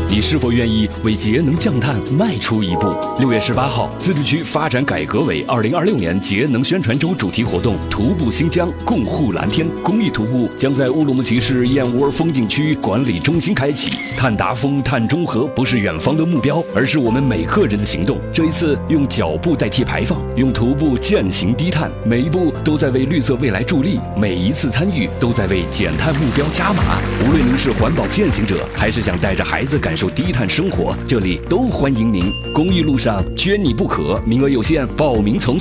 你是否愿意为节能降碳迈出一步？6月18号，自治区发展改革委2026年节能宣传周主题活动“徒步新疆，共护蓝天”公益徒步将在乌鲁木齐市燕窝风景区管理中心开启。碳达峰、碳中和不是远方的目标，而是我们每个人的行动。这一次，用脚步代替排放，用徒步践行低碳，每一步都在为绿色未来助力，每一次参与都在为减碳目标加码。无论您是环保践行者，还是想带着孩子感受低碳生活，这里都欢迎您。公益路上缺你不可，名额有限，报名从速。